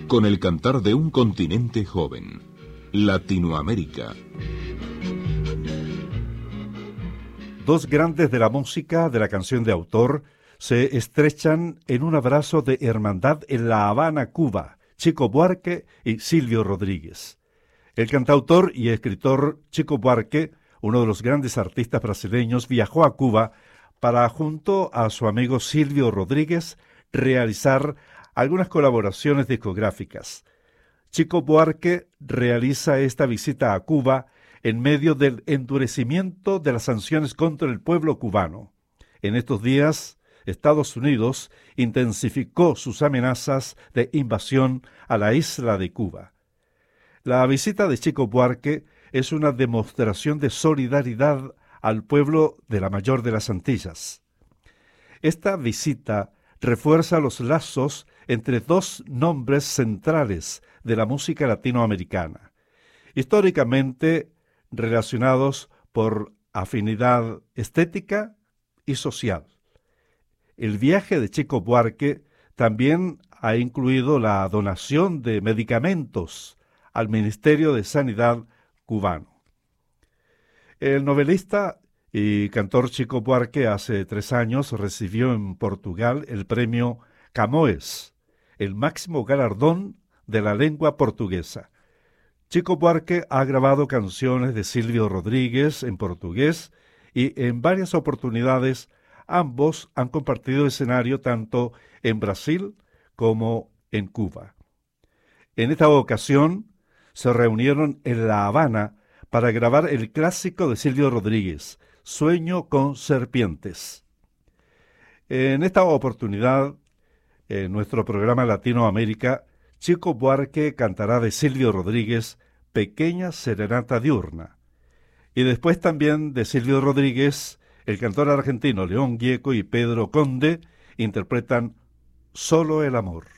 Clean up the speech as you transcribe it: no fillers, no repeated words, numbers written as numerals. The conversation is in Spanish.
con el cantar de un continente joven, Latinoamérica. Dos grandes de la música, de la canción de autor, se estrechan en un abrazo de hermandad en La Habana, Cuba, Chico Buarque y Silvio Rodríguez. El cantautor y escritor Chico Buarque, uno de los grandes artistas brasileños, viajó a Cuba para, junto a su amigo Silvio Rodríguez, realizar algunas colaboraciones discográficas. Chico Buarque realiza esta visita a Cuba en medio del endurecimiento de las sanciones contra el pueblo cubano. En estos días, Estados Unidos intensificó sus amenazas de invasión a la isla de Cuba. La visita de Chico Buarque es una demostración de solidaridad al pueblo de la mayor de las Antillas. Esta visita refuerza los lazos entre dos nombres centrales de la música latinoamericana, históricamente relacionados por afinidad estética y social. El viaje de Chico Buarque también ha incluido la donación de medicamentos al Ministerio de Sanidad cubano. El novelista y cantor Chico Buarque hace 3 años recibió en Portugal el premio Camões, el máximo galardón de la lengua portuguesa. Chico Buarque ha grabado canciones de Silvio Rodríguez en portugués y en varias oportunidades ambos han compartido escenario tanto en Brasil como en Cuba. En esta ocasión se reunieron en La Habana para grabar el clásico de Silvio Rodríguez, Sueño con serpientes. En esta oportunidad, en nuestro programa Latinoamérica, Chico Buarque cantará de Silvio Rodríguez Pequeña Serenata Diurna. Y después también de Silvio Rodríguez, el cantor argentino León Gieco y Pedro Conde interpretan Solo el amor.